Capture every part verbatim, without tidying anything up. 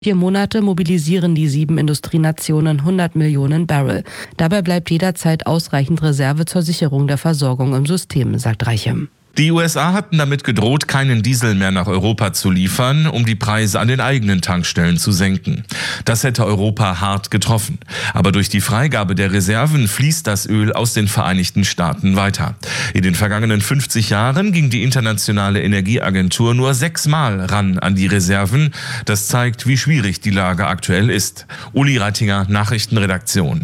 Vier Monate mobilisieren die sieben Industrienationen hundert Millionen Barrel. Dabei bleibt jederzeit ausreichend Reserve zur Sicherung der Versorgung im System, sagt Reichem. Die U S A hatten damit gedroht, keinen Diesel mehr nach Europa zu liefern, um die Preise an den eigenen Tankstellen zu senken. Das hätte Europa hart getroffen. Aber durch die Freigabe der Reserven fließt das Öl aus den Vereinigten Staaten weiter. In den vergangenen fünfzig Jahren ging die Internationale Energieagentur nur sechsmal ran an die Reserven. Das zeigt, wie schwierig die Lage aktuell ist. Uli Reitinger, Nachrichtenredaktion.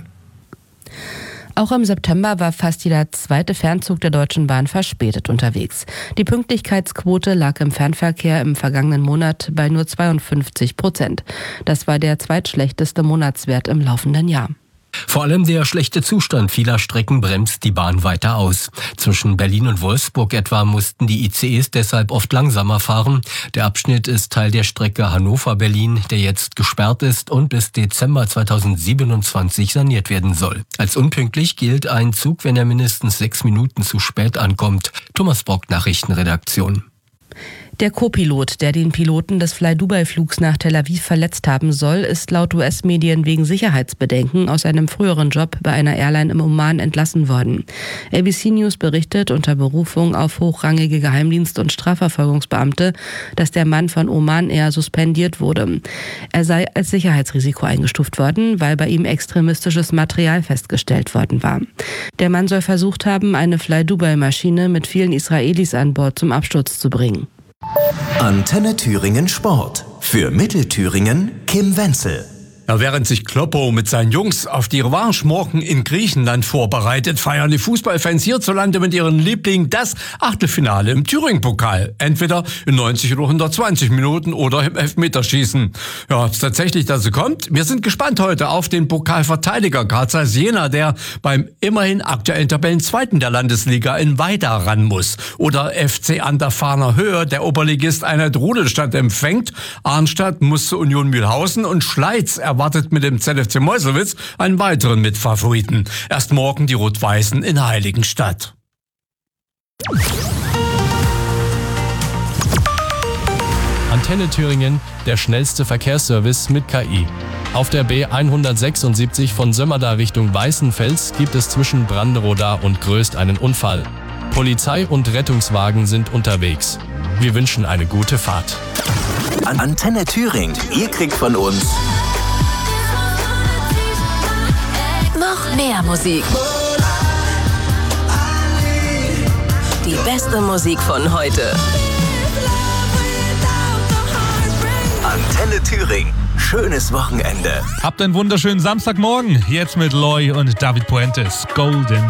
Auch im September war fast jeder zweite Fernzug der Deutschen Bahn verspätet unterwegs. Die Pünktlichkeitsquote lag im Fernverkehr im vergangenen Monat bei nur zweiundfünfzig Prozent. Das war der zweitschlechteste Monatswert im laufenden Jahr. Vor allem der schlechte Zustand vieler Strecken bremst die Bahn weiter aus. Zwischen Berlin und Wolfsburg etwa mussten die I C Es deshalb oft langsamer fahren. Der Abschnitt ist Teil der Strecke Hannover-Berlin, der jetzt gesperrt ist und bis Dezember zweitausendsiebenundzwanzig saniert werden soll. Als unpünktlich gilt ein Zug, wenn er mindestens sechs Minuten zu spät ankommt. Thomas Bock, Nachrichtenredaktion. Der Co-Pilot, der den Piloten des Fly-Dubai-Flugs nach Tel Aviv verletzt haben soll, ist laut U S-Medien wegen Sicherheitsbedenken aus einem früheren Job bei einer Airline im Oman entlassen worden. A B C News berichtet unter Berufung auf hochrangige Geheimdienst- und Strafverfolgungsbeamte, dass der Mann von Oman Air suspendiert wurde. Er sei als Sicherheitsrisiko eingestuft worden, weil bei ihm extremistisches Material festgestellt worden war. Der Mann soll versucht haben, eine Fly-Dubai-Maschine mit vielen Israelis an Bord zum Absturz zu bringen. Antenne Thüringen Sport. Für Mittelthüringen Kim Wenzel. Ja, während sich Kloppo mit seinen Jungs auf die Revanche morgen in Griechenland vorbereitet, feiern die Fußballfans hierzulande mit ihren Lieblingen das Achtelfinale im Thüringen-Pokal. Entweder in neunzig oder hundertzwanzig Minuten oder im Elfmeterschießen. Ja, ob es tatsächlich dazu kommt? Wir sind gespannt heute auf den Pokalverteidiger Carl Zeiss Jena, der beim immerhin aktuellen Tabellenzweiten der Landesliga in Weida ran muss. Oder F C Anderfahner Höhe, der Oberligist Einheit Rudelstadt empfängt. Arnstadt muss zu Union Mühlhausen und Schleiz erwartet mit dem Z F C Meuselwitz einen weiteren Mitfavoriten. Erst morgen die Rot-Weißen in Heiligenstadt. Antenne Thüringen, der schnellste Verkehrsservice mit K I. Auf der B hundertsechsundsiebzig von Sömmerda Richtung Weißenfels gibt es zwischen Branderoda und Gröst einen Unfall. Polizei und Rettungswagen sind unterwegs. Wir wünschen eine gute Fahrt. Antenne Thüringen, ihr kriegt von uns noch mehr Musik. Die beste Musik von heute. Antenne Thüringen. Schönes Wochenende. Habt einen wunderschönen Samstagmorgen. Jetzt mit Loy und David Puentes. Golden